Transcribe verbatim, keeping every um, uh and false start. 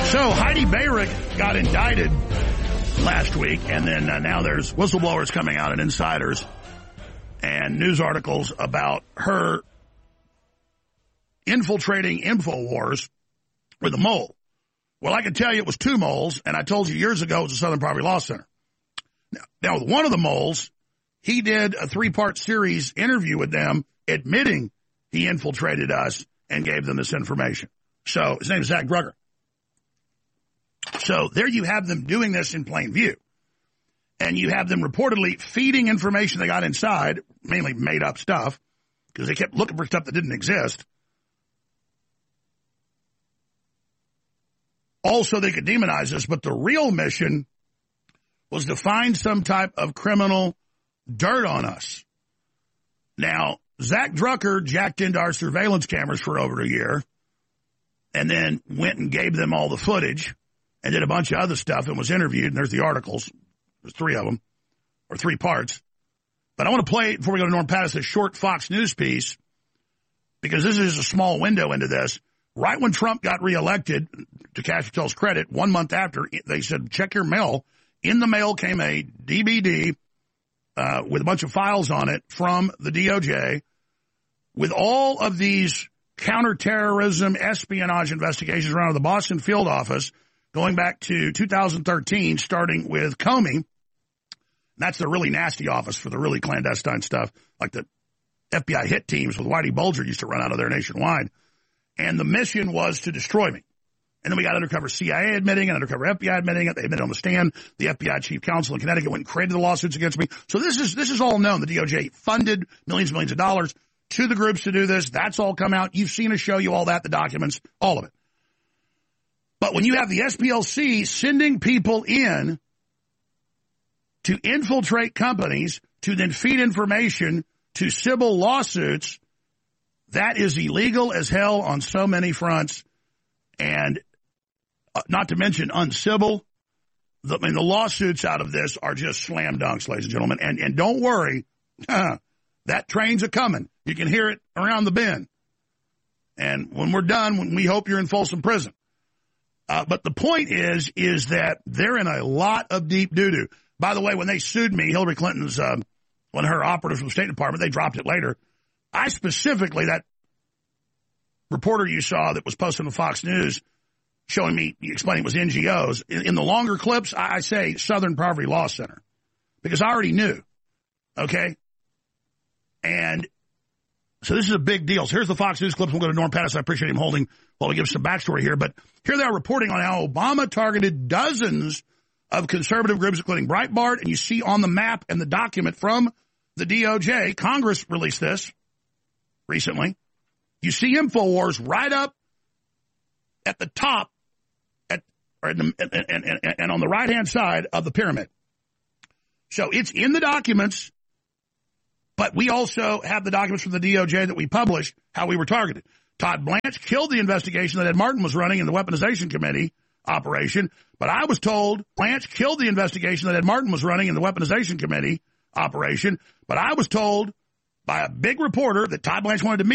So Heidi Beirich got indicted last week, and then uh, now there's whistleblowers coming out and insiders and news articles about her infiltrating InfoWars with a mole. Well, I can tell you it was two moles, and I told you years ago it was the Southern Poverty Law Center. Now, now with one of the moles, he did a three-part series interview with them admitting he infiltrated us and gave them this information. So his name is Zach Drucker. So there you have them doing this in plain view. And you have them reportedly feeding information they got inside, mainly made up stuff, because they kept looking for stuff that didn't exist. Also, they could demonize us, but the real mission was to find some type of criminal dirt on us. Now, Zach Drucker jacked into our surveillance cameras for over a year and then went and gave them all the footage and did a bunch of other stuff and was interviewed, and there's the articles. There's three of them, or three parts. But I want to play, before we go to Norm Pattis, a short Fox News piece, because this is a small window into this. Right when Trump got reelected, to Cash Patel's credit, one month after, they said, check your mail. In the mail came a D V D uh, with a bunch of files on it from the D O J with all of these counterterrorism espionage investigations around the Boston field office going back to two thousand thirteen, starting with Comey. That's the really nasty office for the really clandestine stuff, like the F B I hit teams with Whitey Bulger used to run out of there nationwide. And the mission was to destroy me. And then we got undercover C I A admitting and undercover F B I admitting it. They admitted on the stand. The F B I chief counsel in Connecticut went and created the lawsuits against me. So this is this is all known. The D O J funded millions and millions of dollars to the groups to do this. That's all come out. You've seen us show you all that, the documents, all of it. But when you have the S P L C sending people in to infiltrate companies to then feed information to civil lawsuits, that is illegal as hell on so many fronts, and uh, not to mention uncivil. The, I mean, the lawsuits out of this are just slam dunks, ladies and gentlemen. And, and don't worry, that train's a-coming. You can hear it around the bend. And when we're done, when we hope you're in Folsom Prison. Uh, but the point is, is that they're in a lot of deep doo-doo. By the way, when they sued me, Hillary Clinton's, uh, one of her operatives from the State Department, they dropped it later. I specifically, that reporter you saw that was posted on Fox News showing me, explaining it was N G Os, in, in the longer clips, I, I say Southern Poverty Law Center, because I already knew, okay? And so this is a big deal. So here's the Fox News clips. We'll go to Norm Pattis. I appreciate him holding while we give some backstory here. But here they are reporting on how Obama targeted dozens of conservative groups, including Breitbart, and you see on the map and the document from the D O J, Congress released this recently. You see InfoWars right up at the top at, or in the, and, and, and on the right-hand side of the pyramid. So it's in the documents, but we also have the documents from the D O J that we published, how we were targeted. Todd Blanche killed the investigation that Ed Martin was running in the Weaponization Committee operation, but I was told Blanche killed the investigation that Ed Martin was running in the Weaponization Committee operation, but I was told by a big reporter that Todd Blanche wanted to meet